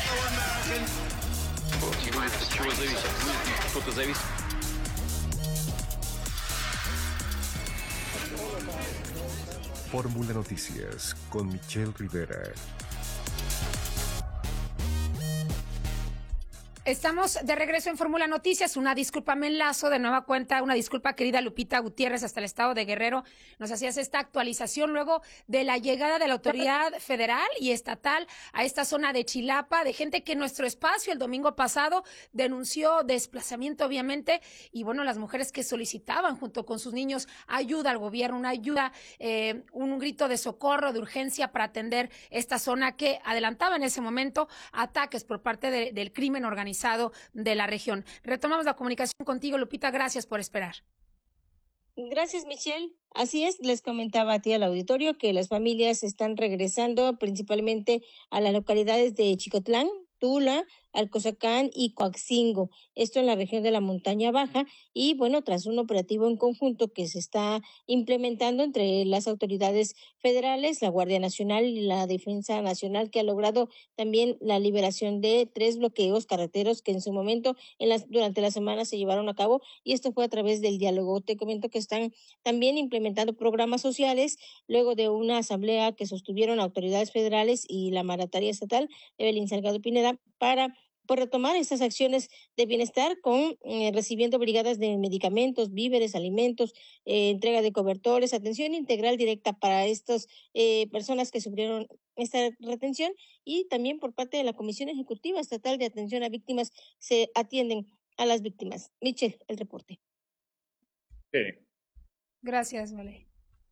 [SPEAKER 1] Fórmula Noticias con Michelle Rivera.
[SPEAKER 16] Estamos de regreso en Fórmula Noticias. Una disculpa, me enlazo de nueva cuenta. Una disculpa, querida Lupita Gutiérrez, hasta el estado de Guerrero. Nos hacías esta actualización luego de la llegada de la autoridad federal y estatal a esta zona de Chilapa, de gente que en nuestro espacio el domingo pasado denunció desplazamiento, obviamente, y bueno, las mujeres que solicitaban junto con sus niños ayuda al gobierno, una ayuda, eh, un, un grito de socorro, de urgencia para atender esta zona que adelantaba en ese momento ataques por parte de, del crimen organizado de la región. Retomamos la comunicación contigo, Lupita, gracias por esperar.
[SPEAKER 6] Gracias, Michelle. Así es, les comentaba a ti al auditorio que las familias están regresando principalmente a las localidades de Chicotlán, Tula, Alcozacán y Coaxingo, esto en la región de la Montaña Baja, y bueno, tras un operativo en conjunto que se está implementando entre las autoridades federales, la Guardia Nacional y la Defensa Nacional, que ha logrado también la liberación de tres bloqueos carreteros que en su momento en las, durante la semana se llevaron a cabo, y esto fue a través del diálogo. Te comento que están también implementando programas sociales luego de una asamblea que sostuvieron autoridades federales y la mandataria estatal, Evelyn Salgado Pineda, para por retomar estas acciones de bienestar con eh, recibiendo brigadas de medicamentos, víveres, alimentos, eh, entrega de cobertores, atención integral directa para estas eh, personas que sufrieron esta retención, y también por parte de la Comisión Ejecutiva Estatal de Atención a Víctimas se atienden a las víctimas. Michelle, el reporte.
[SPEAKER 10] Sí.
[SPEAKER 16] Gracias, Vale.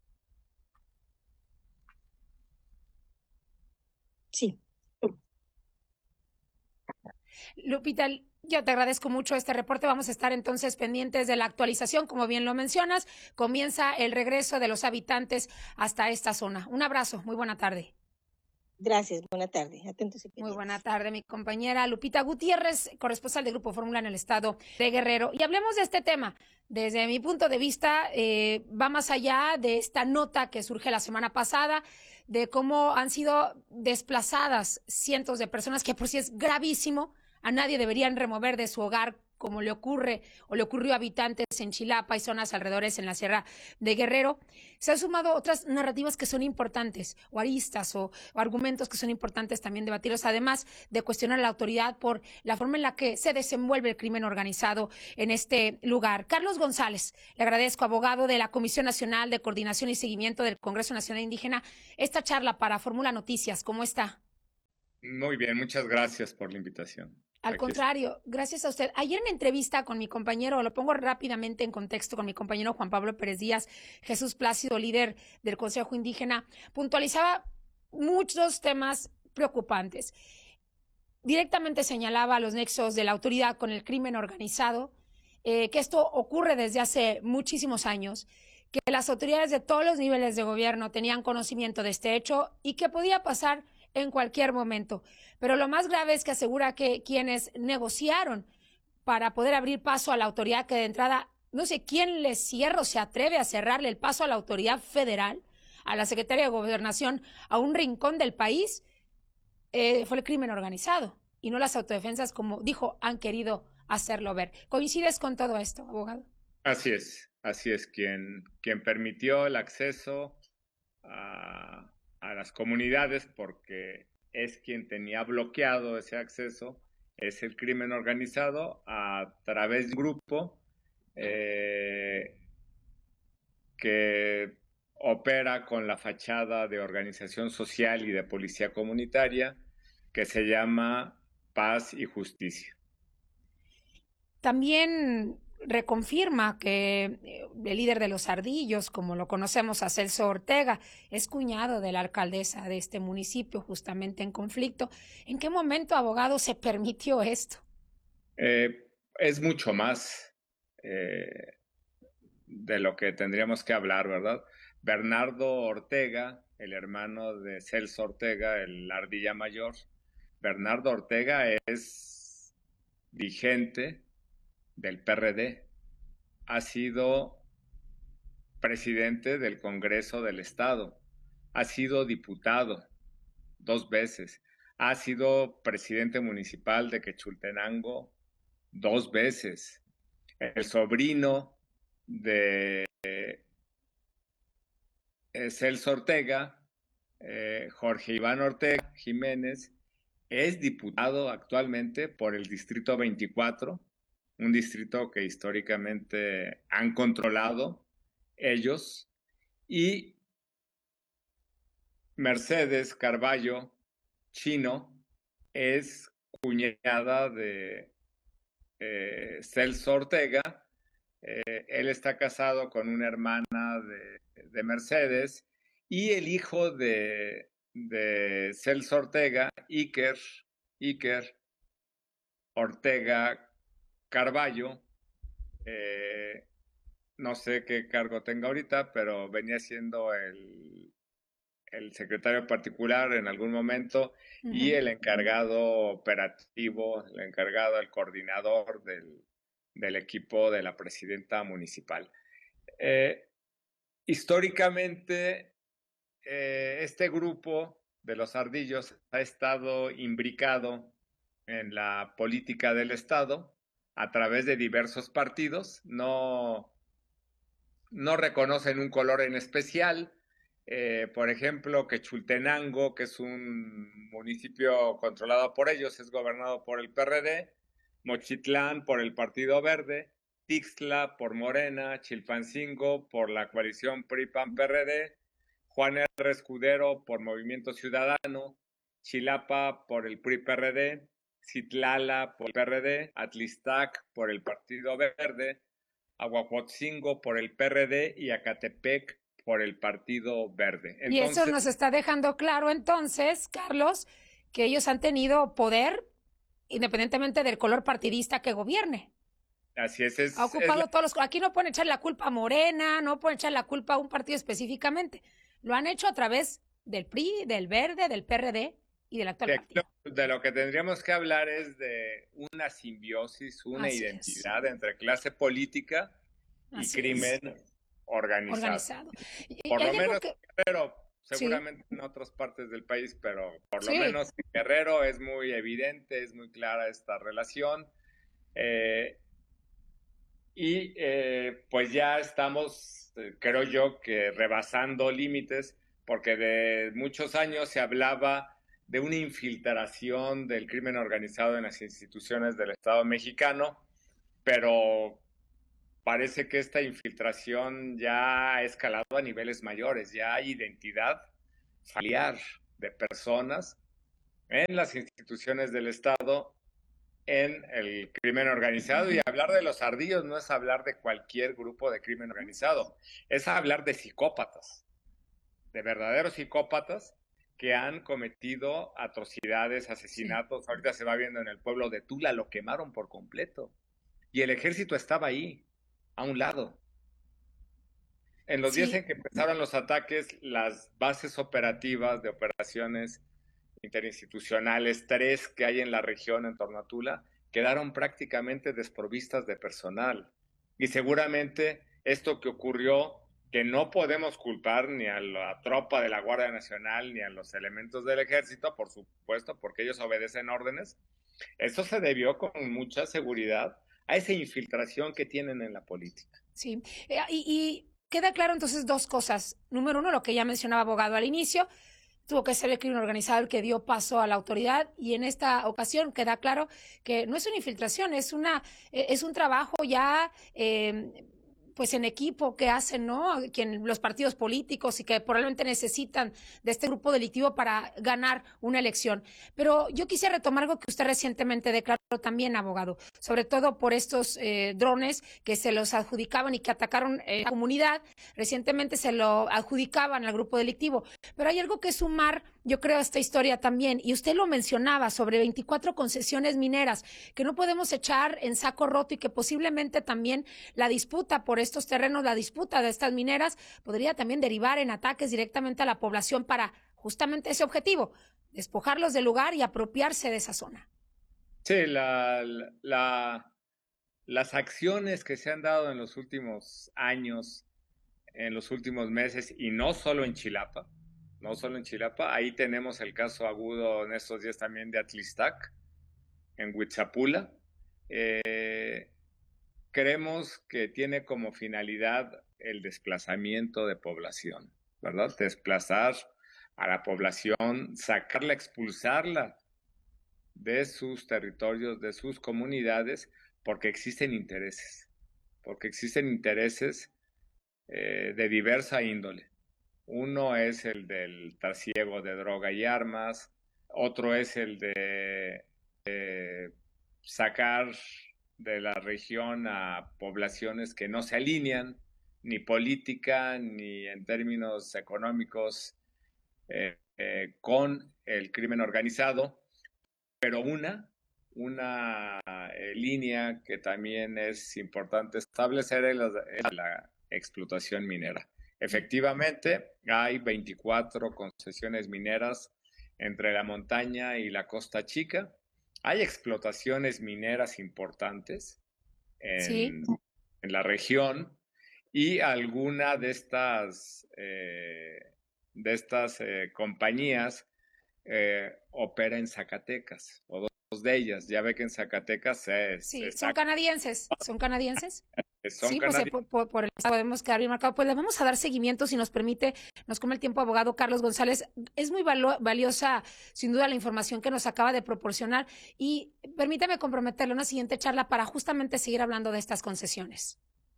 [SPEAKER 6] Sí.
[SPEAKER 16] Lupita, yo te agradezco mucho este reporte. Vamos a estar entonces pendientes de la actualización. Como bien lo mencionas, comienza el regreso de los habitantes hasta esta zona. Un abrazo, muy buena tarde.
[SPEAKER 6] Gracias, buena tarde. Atentos y pendientes.
[SPEAKER 16] Muy buena tarde, mi compañera Lupita Gutiérrez, corresponsal de Grupo Fórmula en el estado de Guerrero. Y hablemos de este tema. Desde mi punto de vista, eh, va más allá de esta nota que surge la semana pasada, de cómo han sido desplazadas cientos de personas, que por sí es gravísimo. A nadie deberían remover de su hogar, como le ocurre o le ocurrió a habitantes en Chilapa y zonas alrededores en la Sierra de Guerrero. Se han sumado otras narrativas que son importantes, o aristas o, o argumentos que son importantes también debatirlos, además de cuestionar a la autoridad por la forma en la que se desenvuelve el crimen organizado en este lugar. Carlos González, le agradezco, abogado de la Comisión Nacional de Coordinación y Seguimiento del Congreso Nacional Indígena, esta charla para Fórmula Noticias. ¿Cómo está?
[SPEAKER 10] Muy bien, muchas gracias por la invitación.
[SPEAKER 16] Al contrario, gracias a usted. Ayer en entrevista con mi compañero, lo pongo rápidamente en contexto, con mi compañero Juan Pablo Pérez Díaz, Jesús Plácido, líder del Consejo Indígena, puntualizaba muchos temas preocupantes. Directamente señalaba los nexos de la autoridad con el crimen organizado, eh, que esto ocurre desde hace muchísimos años, que las autoridades de todos los niveles de gobierno tenían conocimiento de este hecho y que podía pasar en cualquier momento. Pero lo más grave es que asegura que quienes negociaron para poder abrir paso a la autoridad, que de entrada, no sé quién le cierra o se atreve a cerrarle el paso a la autoridad federal, a la Secretaría de Gobernación, a un rincón del país, eh, fue el crimen organizado y no las autodefensas, como dijo, han querido hacerlo ver. ¿Coincides con todo esto, abogado?
[SPEAKER 10] Así es, así es. Quien, quien permitió el acceso a... a las comunidades, porque es quien tenía bloqueado ese acceso, es el crimen organizado a través de un grupo eh, que opera con la fachada de organización social y de policía comunitaria, que se llama Paz y Justicia.
[SPEAKER 16] También reconfirma que el líder de los Ardillos, como lo conocemos, a Celso Ortega, es cuñado de la alcaldesa de este municipio, justamente en conflicto. ¿En qué momento, abogado, se permitió esto?
[SPEAKER 10] Eh, es mucho más eh, de lo que tendríamos que hablar, ¿verdad? Bernardo Ortega, el hermano de Celso Ortega, el Ardilla Mayor, Bernardo Ortega es vigente del P R D, ha sido presidente del Congreso del Estado, ha sido diputado dos veces, ha sido presidente municipal de Quechultenango dos veces, el sobrino de eh, Celso Ortega, eh, Jorge Iván Ortega Jiménez, es diputado actualmente por el Distrito veinticuatro, un distrito que históricamente han controlado ellos, y Mercedes Carballo Chino es cuñada de eh, Celso Ortega. Eh, él está casado con una hermana de, de Mercedes, y el hijo de, de Celso Ortega, Iker, Iker Ortega Carballo, eh, no sé qué cargo tenga ahorita, pero venía siendo el, el secretario particular en algún momento uh-huh. y el encargado operativo, el encargado, el coordinador del, del equipo de la presidenta municipal. Eh, históricamente, eh, este grupo de los Ardillos ha estado imbricado en la política del Estado a través de diversos partidos, no, no reconocen un color en especial. Eh, por ejemplo, Quechultenango, que es un municipio controlado por ellos, es gobernado por el P R D, Mochitlán por el Partido Verde, Tixtla por Morena, Chilpancingo por la coalición P R I P A N P R D, Juan R. Escudero por Movimiento Ciudadano, Chilapa por el P R I P R D, Citlala por el P R D, Atlistac por el Partido Verde, Aguajuotzingo por el P R D y Acatepec por el Partido Verde.
[SPEAKER 16] Entonces, y eso nos está dejando claro entonces, Carlos, que ellos han tenido poder independientemente del color partidista que gobierne.
[SPEAKER 10] Así es. es
[SPEAKER 16] ha ocupado
[SPEAKER 10] es la...
[SPEAKER 16] todos los... Aquí no pueden echar la culpa a Morena, no pueden echar la culpa a un partido específicamente. Lo han hecho a través del P R I, del Verde, del P R D y del actual
[SPEAKER 10] de,
[SPEAKER 16] partido.
[SPEAKER 10] De lo que tendríamos que hablar es de una simbiosis, una
[SPEAKER 16] Así
[SPEAKER 10] identidad
[SPEAKER 16] es.
[SPEAKER 10] entre clase política y
[SPEAKER 16] Así
[SPEAKER 10] crimen
[SPEAKER 16] es.
[SPEAKER 10] organizado.
[SPEAKER 16] organizado.
[SPEAKER 10] Por
[SPEAKER 16] y
[SPEAKER 10] lo menos
[SPEAKER 16] que...
[SPEAKER 10] Guerrero, seguramente sí. en otras partes del país, pero por lo
[SPEAKER 16] sí.
[SPEAKER 10] menos en Guerrero es muy evidente, es muy clara esta relación. Eh, y eh, pues ya estamos, eh, creo yo, que rebasando límites, porque de muchos años se hablaba de una infiltración del crimen organizado en las instituciones del Estado mexicano, pero parece que esta infiltración ya ha escalado a niveles mayores, ya hay identidad familiar de personas en las instituciones del Estado, en el crimen organizado, y hablar de los ardillos no es hablar de cualquier grupo de crimen organizado, es hablar de psicópatas, de verdaderos psicópatas que han cometido atrocidades, asesinatos. Sí. Ahorita se va viendo en el pueblo de Tula, lo quemaron por completo, y el ejército estaba ahí, a un lado. En los sí. días en que empezaron los ataques, las bases operativas de operaciones interinstitucionales, tres que hay en la región en torno a Tula, quedaron prácticamente desprovistas de personal. Y seguramente esto que ocurrió, que no podemos culpar ni a la tropa de la Guardia Nacional ni a los elementos del ejército, por supuesto, porque ellos obedecen órdenes, eso se debió con mucha seguridad a esa infiltración que tienen en la política.
[SPEAKER 16] Sí, y, y queda claro entonces dos cosas. Número uno, lo que ya mencionaba abogado al inicio, tuvo que ser el crimen organizado el que dio paso a la autoridad, y en esta ocasión queda claro que no es una infiltración, es una es un trabajo ya eh, pues en equipo que hacen, ¿no? Quien, los partidos políticos, y que probablemente necesitan de este grupo delictivo para ganar una elección. Pero yo quisiera retomar algo que usted recientemente declaró también, abogado, sobre todo por estos eh, drones que se los adjudicaban y que atacaron eh, a la comunidad. Recientemente se lo adjudicaban al grupo delictivo. Pero hay algo que sumar, yo creo, a esta historia también, y usted lo mencionaba, sobre veinticuatro concesiones mineras que no podemos echar en saco roto, y que posiblemente también la disputa por estos terrenos, la disputa de estas mineras, podría también derivar en ataques directamente a la población para justamente ese objetivo, despojarlos del lugar y apropiarse de esa zona.
[SPEAKER 10] Sí, la, la, las acciones que se han dado en los últimos años, en los últimos meses, y no solo en Chilapa, no solo en Chilapa, ahí tenemos el caso agudo en estos días también de Atlistac, en Huitzapula. Eh, creemos que tiene como finalidad el desplazamiento de población, ¿verdad? Desplazar a la población, sacarla, expulsarla de sus territorios, de sus comunidades, porque existen intereses, porque existen intereses eh, de diversa índole. Uno es el del trasiego de droga y armas, otro es el de eh, sacar de la región a poblaciones que no se alinean, ni política, ni en términos económicos, eh, eh, con el crimen organizado. Pero una una eh, línea que también es importante establecer es la, es la explotación minera. Efectivamente, hay veinticuatro concesiones mineras entre la montaña y la Costa Chica. Hay explotaciones mineras importantes en, sí. en la región y alguna de estas, eh, de estas eh, compañías eh, opera en Zacatecas, o dos de ellas. Ya ve que en Zacatecas se...
[SPEAKER 16] Sí,
[SPEAKER 10] se
[SPEAKER 16] son
[SPEAKER 10] saca...
[SPEAKER 16] canadienses, son canadienses.
[SPEAKER 10] Son
[SPEAKER 16] sí,
[SPEAKER 10] canadienses.
[SPEAKER 16] pues por, por el podemos quedar bien marcado. Pues le vamos a dar seguimiento, si nos permite, nos come el tiempo, abogado Carlos González. Es muy valo, valiosa, sin duda, la información que nos acaba de proporcionar y permítame comprometerle una siguiente charla para justamente seguir hablando de estas concesiones.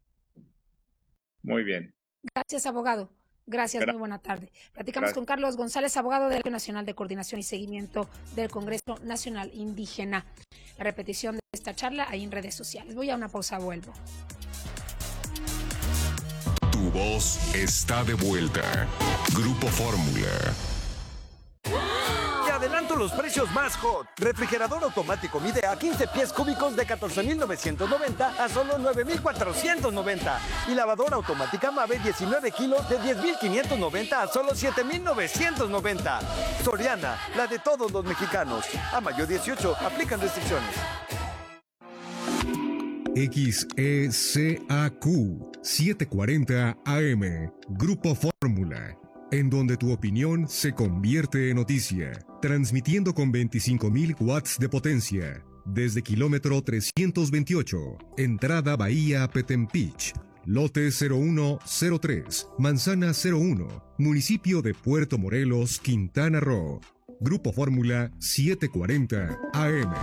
[SPEAKER 10] Muy bien.
[SPEAKER 16] Gracias, abogado. Gracias, muy buena tarde. Platicamos Gracias. con Carlos González, abogado del Colegio Nacional de Coordinación y Seguimiento del Congreso Nacional Indígena. La repetición de esta charla ahí en redes sociales. Voy a una pausa, vuelvo.
[SPEAKER 1] Tu voz está de vuelta. Grupo Fórmula.
[SPEAKER 11] Adelanto los precios más hot. Refrigerador automático Midea quince pies cúbicos de catorce mil novecientos noventa a solo nueve mil cuatrocientos noventa. Y lavadora automática Mave diecinueve kilos de diez mil quinientos noventa a solo siete mil novecientos noventa. Soriana, la de todos los mexicanos. A mayo dieciocho, aplican restricciones.
[SPEAKER 1] X E C A Q setecientos cuarenta A M. Grupo Fórmula. En donde tu opinión se convierte en noticia, transmitiendo con veinticinco mil watts de potencia, desde kilómetro trescientos veintiocho, entrada Bahía Petempich, lote cero uno cero tres, manzana cero uno, municipio de Puerto Morelos, Quintana Roo. Grupo Fórmula setecientos cuarenta A M.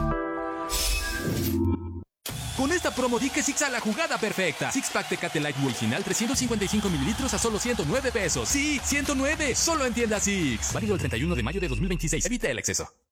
[SPEAKER 12] Con esta promo di que Six a la jugada perfecta. Six Pack Tecate Light original trescientos cincuenta y cinco mililitros a solo ciento nueve pesos. Sí, ciento nueve, solo en tienda Six. Válido el treinta y uno de mayo de dos mil veintiséis. Evita el exceso.